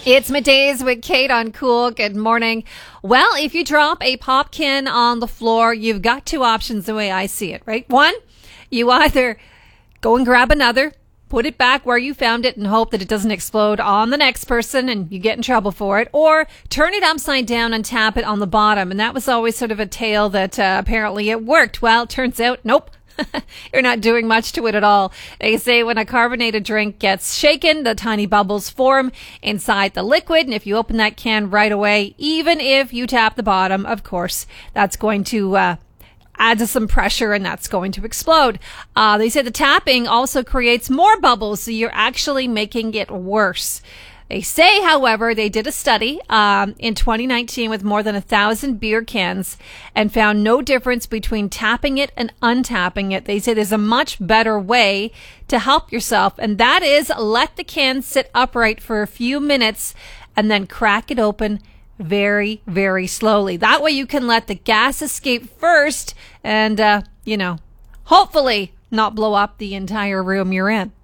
It's middays with Kate on Cool. Good morning. Well, if you drop a pop can on the floor, you've got two options the way I see it, right? One, you either go and grab another, put it back where you found it and hope that it doesn't explode on the next person and you get in trouble for it, or turn it upside down and tap it on the bottom. And that was always sort of a tale that apparently it worked. Well, it turns out, nope. You're not doing much to it at all. They say when a carbonated drink gets shaken, the tiny bubbles form inside the liquid. And if you open that can right away, even if you tap the bottom, of course, that's going to add to some pressure and that's going to explode. They say the tapping also creates more bubbles, so you're actually making it worse. They say, however, they did a study in 2019 with more than 1,000 beer cans and found no difference between tapping it and untapping it. They say there's a much better way to help yourself, and that is let the can sit upright for a few minutes and then crack it open very, very slowly. That way you can let the gas escape first and, hopefully not blow up the entire room you're in.